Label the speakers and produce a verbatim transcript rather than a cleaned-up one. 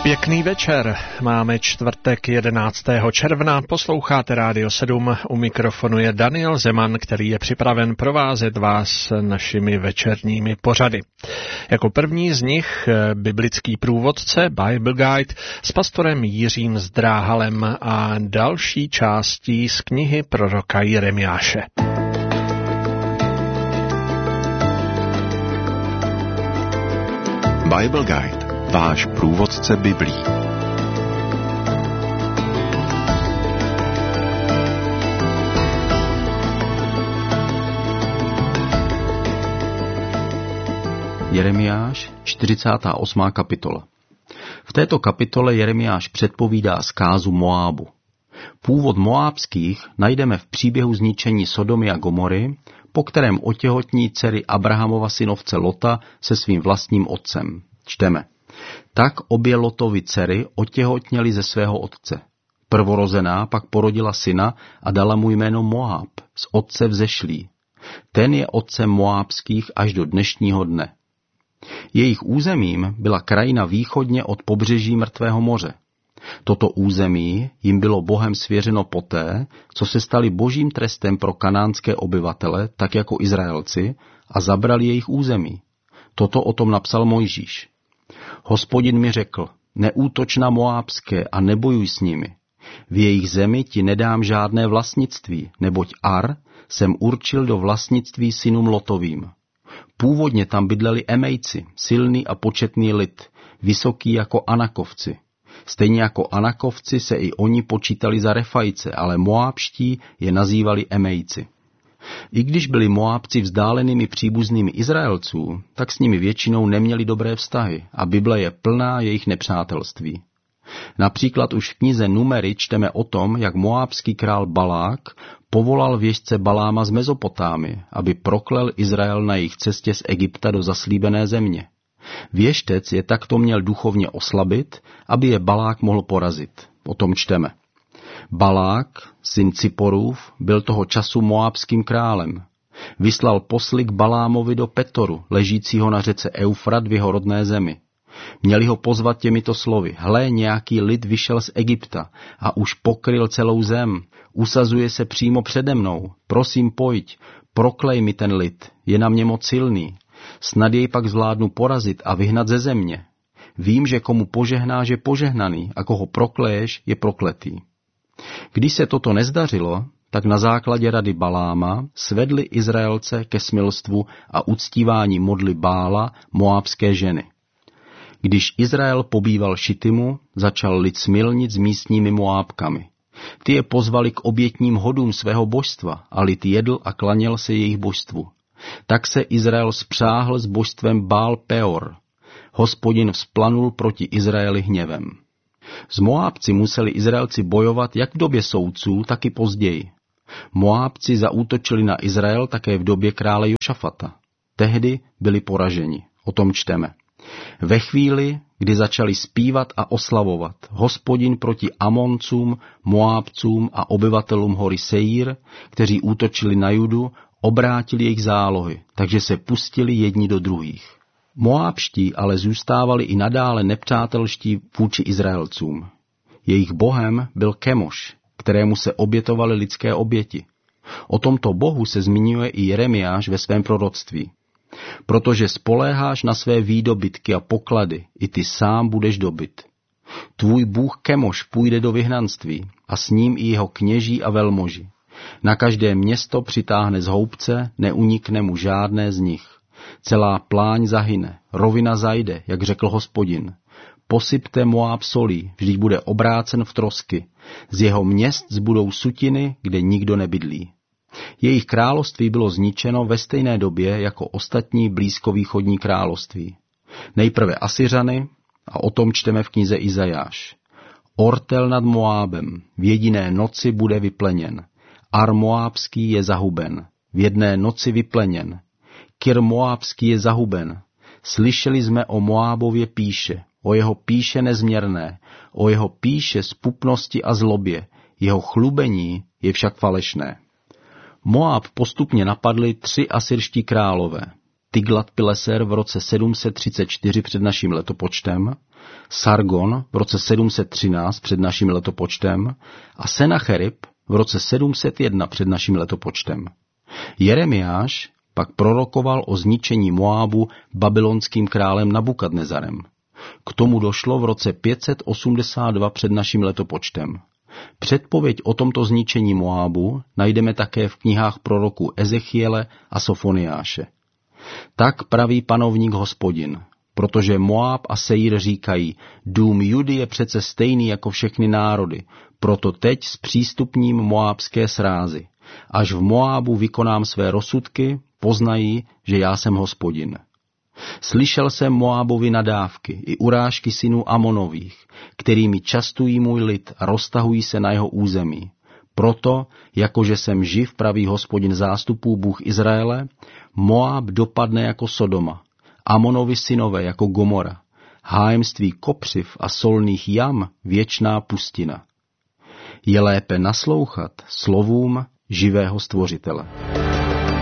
Speaker 1: Pěkný večer, máme čtvrtek jedenáctého června, posloucháte Rádio sedm, u mikrofonu je Daniel Zeman, který je připraven provázet vás našimi večerními pořady. Jako první z nich biblický průvodce Bible Guide s pastorem Jiřím Zdráhalem a další částí z knihy proroka Jeremiáše.
Speaker 2: Bible Guide, váš průvodce Biblí.
Speaker 3: Jeremiáš, čtyřicátá osmá kapitola. V této kapitole Jeremiáš předpovídá zkázu Moábu. Původ moábských najdeme v příběhu zničení Sodomy a Gomory, po kterém otěhotní dcery Abrahamova synovce Lota se svým vlastním otcem. Čteme. Tak obě Lotovy dcery otěhotněly ze svého otce. Prvorozená pak porodila syna a dala mu jméno Moab, z otce vzešlý. Ten je otcem moábských až do dnešního dne. Jejich územím byla krajina východně od pobřeží Mrtvého moře. Toto území jim bylo Bohem svěřeno poté, co se stali božím trestem pro kanánské obyvatele, tak jako Izraelci, a zabrali jejich území. Toto o tom napsal Mojžíš. Hospodin mi řekl, neútoč na moábské a nebojuj s nimi. V jejich zemi ti nedám žádné vlastnictví, neboť Ar jsem určil do vlastnictví synům Lotovým. Původně tam bydleli Emejci, silný a početný lid, vysoký jako Anakovci. Stejně jako Anakovci se i oni počítali za Refajce, ale Moábští je nazývali Emejci. I když byli Moábci vzdálenými příbuznými Izraelců, tak s nimi většinou neměli dobré vztahy a Bible je plná jejich nepřátelství. Například už v knize Numery čteme o tom, jak moábský král Balák povolal věštce Baláma z Mezopotámie, aby proklel Izrael na jejich cestě z Egypta do zaslíbené země. Věštec je takto měl duchovně oslabit, aby je Balák mohl porazit. O tom čteme. Balák, syn Ciporův, byl toho času moábským králem. Vyslal posly k Balámovi do Petoru, ležícího na řece Eufrat v jeho rodné zemi. Měli ho pozvat těmito slovy. Hle, nějaký lid vyšel z Egypta a už pokryl celou zem. Usazuje se přímo přede mnou. Prosím, pojď, proklej mi ten lid, je na mě moc silný. Snad jej pak zvládnu porazit a vyhnat ze země. Vím, že komu požehnáš je požehnaný a koho prokleješ je prokletý. Když se toto nezdařilo, tak na základě rady Baláma svedli Izraelce ke smilstvu a uctívání modly Bála, moábské ženy. Když Izrael pobýval Šitimu, začal lid smilnit s místními Moábkami. Ty je pozvali k obětním hodům svého božstva a lid jedl a klaněl se jejich božstvu. Tak se Izrael spřáhl s božstvem Bál Peor. Hospodin vzplanul proti Izraeli hněvem. S Moábci museli Izraelci bojovat jak v době soudců, tak i později. Moábci zaútočili na Izrael také v době krále Jošafata. Tehdy byli poraženi. O tom čteme. Ve chvíli, kdy začali zpívat a oslavovat, Hospodin proti Amoncům, Moábcům a obyvatelům hory Seír, kteří útočili na Judu, obrátili jejich zálohy, takže se pustili jedni do druhých. Moábští ale zůstávali i nadále nepřátelští vůči Izraelcům. Jejich bohem byl Kemoš, kterému se obětovaly lidské oběti. O tomto bohu se zmiňuje i Jeremiáš ve svém proroctví. Protože spoléháš na své výdobytky a poklady, i ty sám budeš dobyt. Tvůj bůh Kemoš půjde do vyhnanství a s ním i jeho kněží a velmoži. Na každé město přitáhne z houbce, neunikne mu žádné z nich. Celá pláň zahyne, rovina zajde, jak řekl Hospodin. Posypte Moáb solí, vždyť bude obrácen v trosky. Z jeho měst zbudou sutiny, kde nikdo nebydlí. Jejich království bylo zničeno ve stejné době jako ostatní blízkovýchodní království. Nejprve Asyřany, a o tom čteme v knize Izajáš. Ortel nad Moábem v jediné noci bude vypleněn. Ar Moábský je zahuben, v jedné noci vypleněn. Kir Moábský je zahuben. Slyšeli jsme o Moábově píše, o jeho píše nezměrné, o jeho píše zpupnosti a zlobě, jeho chlubení je však falešné. Moáb postupně napadli tři asyrští králové. Tiglat-Pileser v roce sedm set třicet čtyři před naším letopočtem, Sargon v roce sedm set třináct před naším letopočtem a Senacherib v roce sedm set jedna před naším letopočtem. Jeremiáš pak prorokoval o zničení Moábu babylonským králem Nabukadnezarem. K tomu došlo v roce pět set osmdesát dva před naším letopočtem. Předpověď o tomto zničení Moábu najdeme také v knihách proroků Ezechiele a Sofoniáše. Tak praví panovník Hospodin, protože Moáb a Seir říkají, dům Judy je přece stejný jako všechny národy, proto teď zpřístupním moábské srázy. Až v Moábu vykonám své rozsudky, poznají, že já jsem Hospodin. Slyšel jsem Moábovi nadávky i urážky synů Amonových, kterými častují můj lid a roztahují se na jeho území. Proto, jakože jsem živ, praví Hospodin zástupů Bůh Izraele, Moáb dopadne jako Sodoma, Amonovi synové jako Gomora, hájemství kopřiv a solných jam věčná pustina. Je lépe naslouchat slovům živého Stvořitele.